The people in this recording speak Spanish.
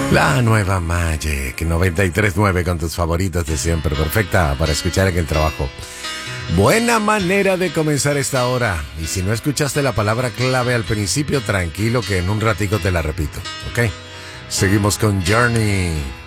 La nueva Magic 93.9 con tus favoritos de siempre. Perfecta para escuchar en el trabajo. Buena manera de comenzar esta hora. Y si no escuchaste la palabra clave al principio, tranquilo que en un ratico te la repito, ¿ok? Seguimos con Journey.